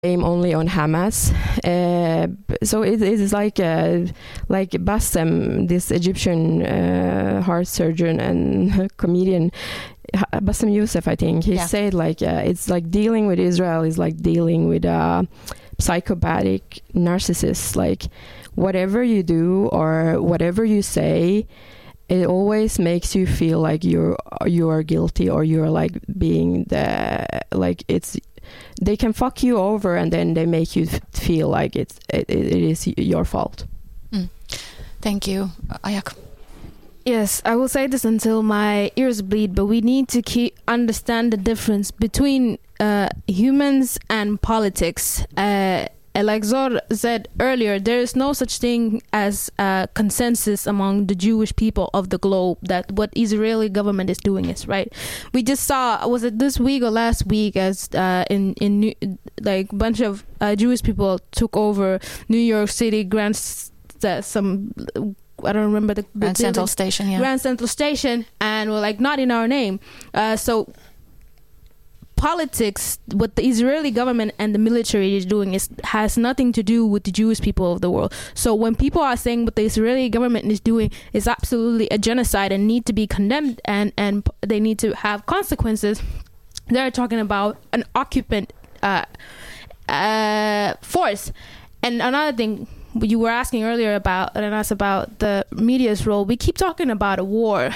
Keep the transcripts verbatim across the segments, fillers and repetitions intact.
aim only on Hamas. Uh, so it, it is like uh, like Bassem, this Egyptian uh, heart surgeon and comedian, Bassem Youssef, I think, he yeah. said like uh, it's like dealing with Israel is like dealing with a psychopathic narcissist. Like whatever you do or whatever you say, it always makes you feel like you're you are guilty or you're like being the like it's. They can fuck you over and then they make you f- feel like it's it, it is your fault. Mm. Thank you, Ayak. Yes, I will say this until my ears bleed, but we need to keep understand the difference between uh, humans and politics. Uh, like Zor said earlier, there is no such thing as a consensus among the Jewish people of the globe that what Israeli government is doing is right. We just saw, was it this week or last week, as uh, in in New, like a bunch of uh, Jewish people took over New York City Grand uh, some. I don't remember the, the Grand Central Station, yeah. Grand Central Station, and we're like, not in our name. Uh, so politics, what the Israeli government and the military is doing is has nothing to do with the Jewish people of the world. So when people are saying what the Israeli government is doing is absolutely a genocide and need to be condemned and, and they need to have consequences, they're talking about an occupant uh, uh, force. And another thing, you were asking earlier about, and asked about the media's role. We keep talking about a war.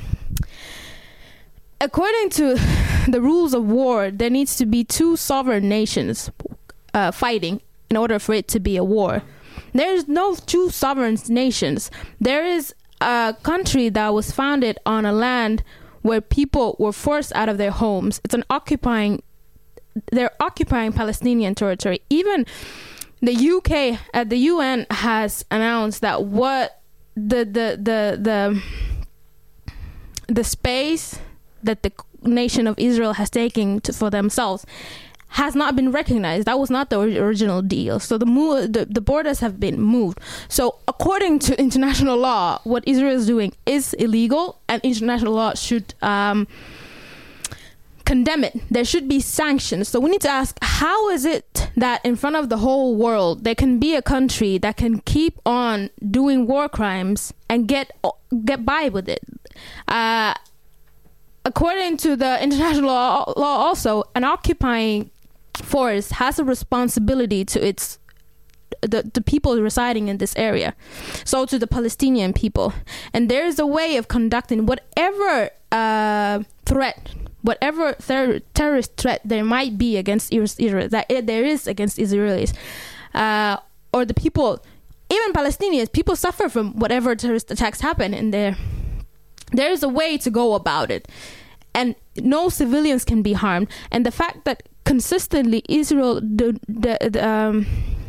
According to the rules of war, there needs to be two sovereign nations uh, fighting in order for it to be a war. There is no two sovereign nations. There is a country that was founded on a land where people were forced out of their homes. It's an occupying, they're occupying Palestinian territory. Even the U K at the U N has announced that what the the the the the space that the nation of Israel has taken to, for themselves has not been recognized. That was not the original deal. So the, mo- the the borders have been moved. So according to international law, what Israel is doing is illegal, and international law should um, condemn it. There should be sanctions. So we need to ask, how is it that in front of the whole world there can be a country that can keep on doing war crimes and get get by with it? Uh, according to the international law, law also, an occupying force has a responsibility to its the, the people residing in this area, so to the Palestinian people. And there is a way of conducting whatever uh, threat, whatever ter- terrorist threat there might be against Israel, that it, there is against Israelis, uh, or the people, even Palestinians, people suffer from whatever terrorist attacks happen in there. There is a way to go about it, and no civilians can be harmed. And the fact that consistently Israel the, the, the, um,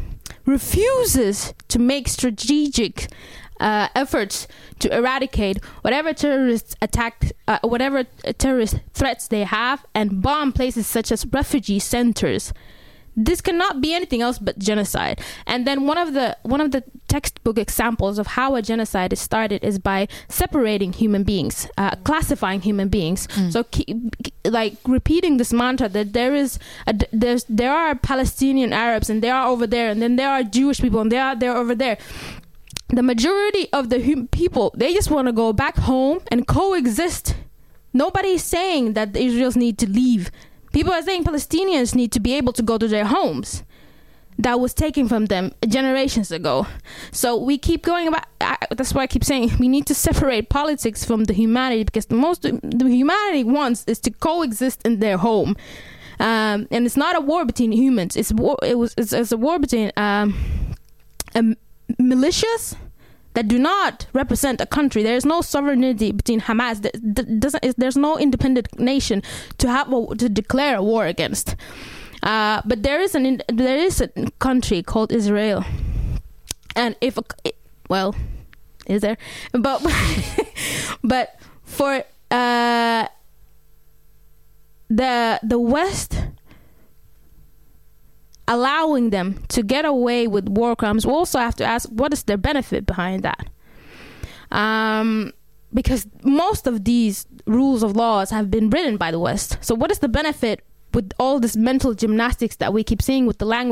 refuses to make strategic uh, efforts to eradicate whatever terrorist attack, uh, whatever terrorist threats they have, and bomb places such as refugee centers. This cannot be anything else but genocide. And then one of the one of the textbook examples of how a genocide is started is by separating human beings, uh, classifying human beings. Mm. So, keep, like repeating this mantra that there is a, there's there are Palestinian Arabs and they are over there, and then there are Jewish people and they are there over there. The majority of the hum- people, they just want to go back home and coexist. Nobody is saying that the Israelis need to leave. People are saying Palestinians need to be able to go to their homes that was taken from them generations ago. So we keep going about, I, that's why I keep saying we need to separate politics from the humanity, because the most the humanity wants is to coexist in their home. Um, and it's not a war between humans. It's war, it was it's, it's a war between um, um, militias that do not represent a country. There is no sovereignty between Hamas. That doesn't. There's no independent nation to have a, to declare a war against. Uh, but there is an there is a country called Israel, and if a, well, is there? But but for uh, the the West allowing them to get away with war crimes, we also have to ask, what is their benefit behind that? Um, because most of these rules of laws have been written by the West. So what is the benefit with all this mental gymnastics that we keep seeing with the language